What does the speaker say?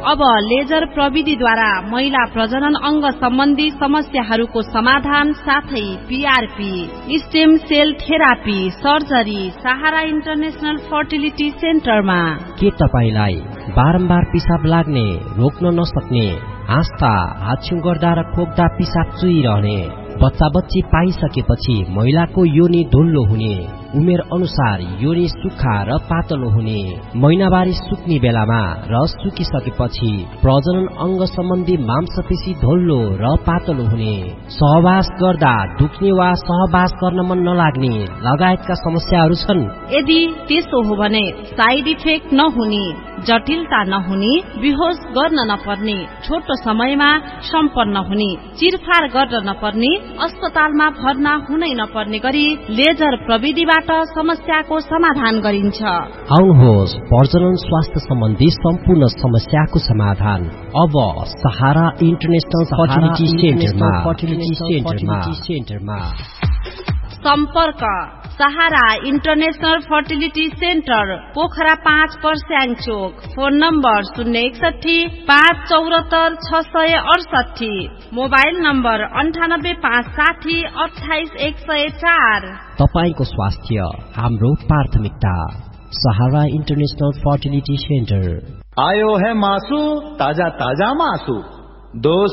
अब लेजर प्रविधिद्वारा महिला प्रजनन अंग सम्बन्धी समस्याहरूको समाधान साथै PRP, stem sale therapy, surgery सहारा इन्टरनेशनल फर्टिलिटी सेन्टरमा। के तपाईलाई बारम्बार पिसाब लाग्ने, रोक्न नसक्ने, हाँस्दा, हाच्छिउँ गर्दा र खोक्दा पिसाब चुइरहने, बच्चा बच्ची पाइसकेपछि महिलाको योनि ढुल्लो हुने, उमेर अनुसार योनि सुक्खा र पातलो हुने, महिनावारी सुक्ने बेलामा र सुकिसकेपछि प्रजनन अंग सम्बन्धी मांसपेशी ढोल्लो र पातलो हुने, सहवास गर्दा दुख्ने वा सहवास गर्न मन नलाग्ने लगायतका समस्याहरू छन्। यदि त्यसो हो भने साइड इफेक्ट नहुने, जटिलता नहुने, बेहोस गर्न नपर्ने, छोटो समयमा सम्पन्न हुने, चिरफार गर्न नपर्ने, अस्पतालमा भर्ना हुनै नपर्ने गरी लेजर प्रविधिबाट समस्याको समाधान गरिन्छ। आउनुहोस्, प्रजनन स्वास्थ्य सम्बन्धी सम्पूर्ण समस्याको समाधान अब सहारा इन्टरनेशनल फर्टिलिटी सेन्टरमा। सम्पर्क सहारा इन्टरनेशनल फर्टिलिटी सेन्टर, पोखरा 5 पर्स्याङ चोक। Phone number 061 574 668, mobile number 98 560 28 104। तपाईको स्वास्थ्य हाम्रो प्राथमिकता। सहारा इन्टरनेशनल फर्टिलिटी सेन्टर। आयो है मासु, ताजा ताजा मासु, दोस्त